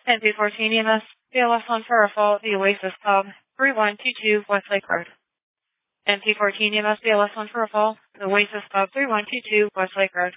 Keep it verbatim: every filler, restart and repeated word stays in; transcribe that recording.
N P fourteen E M S, B L S one for a fault, the Oasis Pub, three one two two Westlake Road. N P fourteen E M S, B L S one for a fault, the Oasis Pub, three one two two Westlake Road.